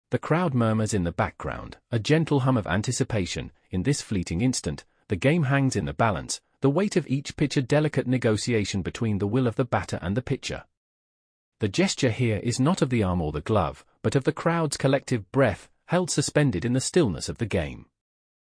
The crowd murmurs in the background, a gentle hum of anticipation. In this fleeting instant, the game hangs in the balance, the weight of each pitch a delicate negotiation between the will of the batter and the pitcher. The gesture here is not of the arm or the glove, but of the crowd's collective breath, held suspended in the stillness of the game.